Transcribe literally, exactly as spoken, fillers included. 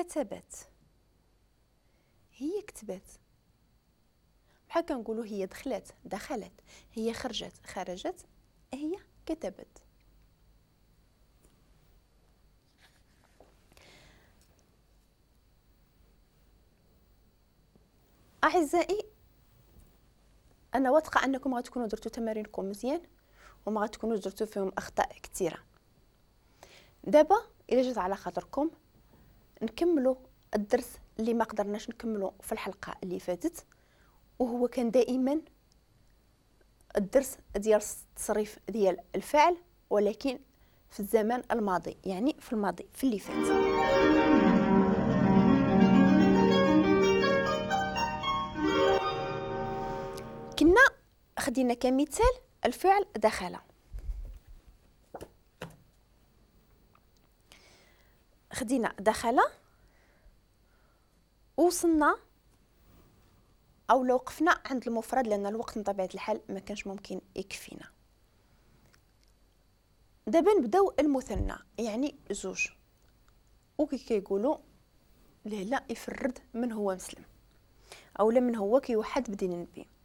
كتبت، هي كتبت. بحال كنقولوا هي دخلت دخلت، هي خرجت خرجت، هي كتبت. اعزائي، انا واثقه انكم غتكونوا درتوا تمارينكم مزيان وما غتكونوا درتوا فيهم اخطاء كثيره. دابا الا جات على خاطركم نكملوا الدرس اللي ما قدرناش نكملوا في الحلقه اللي فاتت، وهو كان دائما الدرس ديال التصريف ديال الفعل، ولكن في الزمان الماضي، يعني في الماضي، في اللي فات. كنا خدينا كمثال الفعل دخل. خدينا دخل، وصلنا او لو وقفنا عند المفرد لان الوقت بطبيعه الحال ما كانش ممكن يكفينا. دابا نبداو المثنى، يعني زوج، وكي كيقولوا لا لا يفرد من هو مسلم، اولا من هو كيوحد بدين النبي.